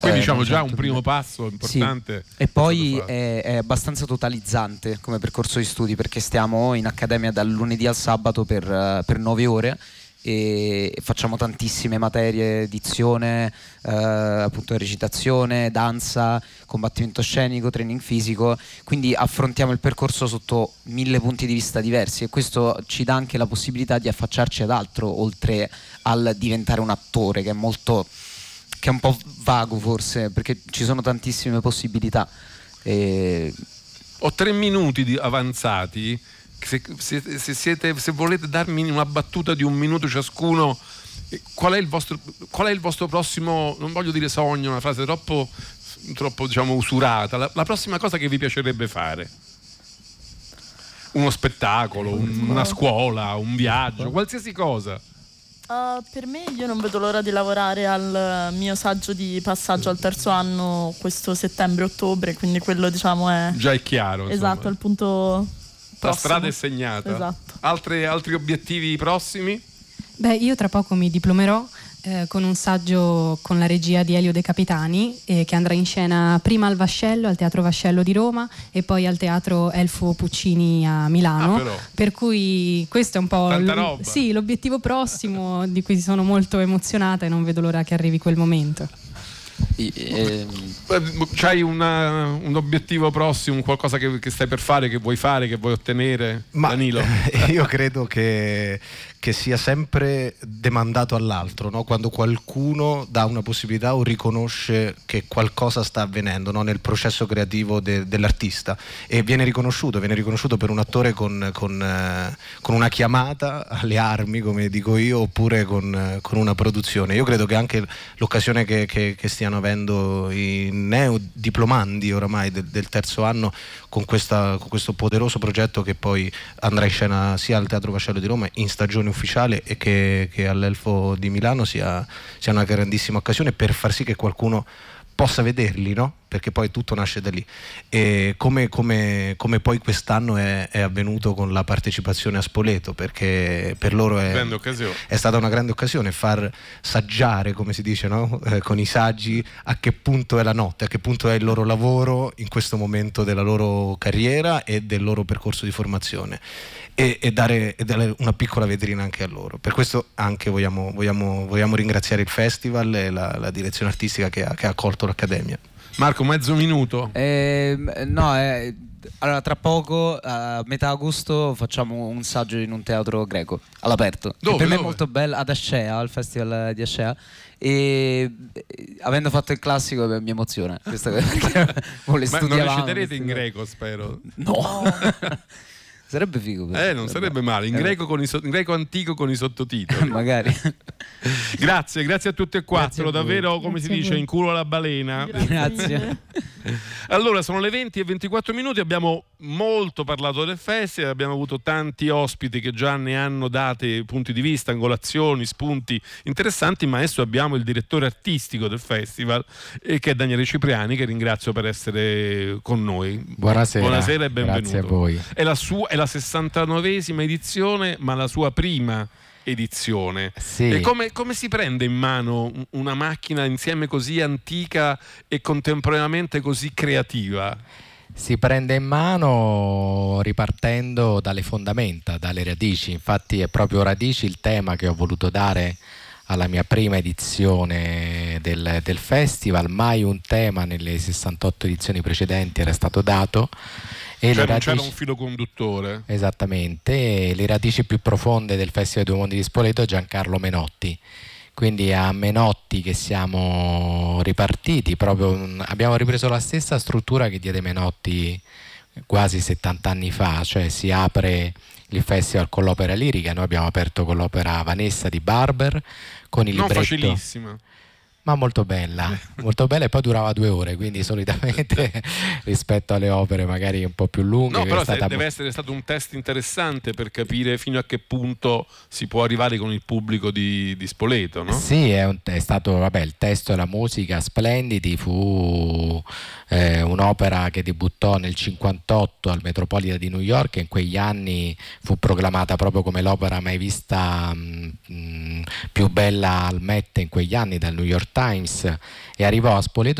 Quindi diciamo già un primo passo importante. Sì. E poi è abbastanza totalizzante come percorso di studi, perché stiamo in accademia dal lunedì al sabato per 9 ore e facciamo tantissime materie: dizione, appunto recitazione, danza, combattimento scenico, training fisico. Quindi affrontiamo il percorso sotto 1000 punti di vista diversi, e questo ci dà anche la possibilità di affacciarci ad altro, oltre al diventare un attore, che è un po' vago forse, perché ci sono tantissime possibilità. Ho 3 minuti avanzati. Se volete darmi una battuta di 1 minuto ciascuno, qual è il vostro prossimo, non voglio dire sogno, una frase troppo diciamo usurata, la prossima cosa che vi piacerebbe fare? Uno spettacolo, una scuola, un viaggio, qualsiasi cosa. Per me, io non vedo l'ora di lavorare al mio saggio di passaggio al 3° anno questo settembre-ottobre, quindi quello diciamo è... Già è chiaro. Esatto, il punto prossimo. La strada è segnata. Esatto. Altri obiettivi prossimi? Beh, io tra poco mi diplomerò con un saggio con la regia di Elio De Capitani, che andrà in scena prima al Vascello, al Teatro Vascello di Roma, e poi al Teatro Elfo Puccini a Milano. Per cui questo è un po' l'obiettivo prossimo, di cui sono molto emozionata e non vedo l'ora che arrivi quel momento. C'hai un obiettivo prossimo, qualcosa che stai per fare, che vuoi ottenere? Danilo? Io credo che sia sempre demandato all'altro, no? Quando qualcuno dà una possibilità o riconosce che qualcosa sta avvenendo, no? Nel processo creativo dell'artista, e viene riconosciuto per un attore con una chiamata alle armi, come dico io, oppure con una produzione. Io credo che anche l'occasione che stiano avendo i neodiplomandi oramai del 3° anno con questo poderoso progetto, che poi andrà in scena sia al Teatro Vascello di Roma in stagione ufficiale e che all'Elfo di Milano, sia una grandissima occasione per far sì che qualcuno possa vederli, no? Perché poi tutto nasce da lì. E come poi quest'anno è avvenuto con la partecipazione a Spoleto, perché per loro è stata una grande occasione far saggiare, come si dice, no? Con i saggi a che punto è la notte, a che punto è il loro lavoro in questo momento della loro carriera e del loro percorso di formazione, e dare una piccola vetrina anche a loro. Per questo anche vogliamo ringraziare il festival e la direzione artistica che ha accolto l'Accademia. Marco, mezzo minuto. Allora, tra poco, a metà agosto, facciamo un saggio in un teatro greco all'aperto. Dove? Per me è molto bello, ad Ascea, al festival di Ascea. E avendo fatto il classico mi emoziona. Perché non reciterete in greco, spero. No. Sarebbe figo. Non sarebbe male. In greco antico con i sottotitoli. Magari. Grazie a tutti e quattro. Davvero, come si dice, in culo alla balena. Grazie. Allora, sono le 20:24. Abbiamo molto parlato del festival, abbiamo avuto tanti ospiti che già ne hanno date punti di vista, angolazioni, spunti interessanti, ma adesso abbiamo il direttore artistico del festival, che è Daniele Cipriani, che ringrazio per essere con noi. Buonasera e benvenuto. Grazie a voi. È la 69esima edizione, ma la sua prima edizione. Sì. E come si prende in mano una macchina insieme così antica e contemporaneamente così creativa? Si prende in mano ripartendo dalle fondamenta, dalle radici. Infatti è proprio radici il tema che ho voluto dare alla mia prima edizione del festival. Mai un tema nelle 68 edizioni precedenti era stato dato. E cioè non c'era un filo conduttore. Esattamente. Le radici più profonde del Festival Due Mondi di Spoleto è Giancarlo Menotti. Quindi a Menotti che siamo ripartiti, abbiamo ripreso la stessa struttura che diede Menotti quasi 70 anni fa, cioè si apre il festival con l'opera lirica. Noi abbiamo aperto con l'opera Vanessa di Barber, con il libretto. Non facilissima, ma molto bella, e poi durava 2 ore, quindi solitamente rispetto alle opere magari un po' più lunghe. No, però deve essere stato un test interessante per capire fino a che punto si può arrivare con il pubblico di Spoleto, no? Sì, è stato, il testo e la musica splendidi. Fu un'opera che debuttò nel 1958 al Metropolitan di New York, e in quegli anni fu proclamata proprio come l'opera mai vista più bella al Met in quegli anni dal New York Times e arrivò a Spoleto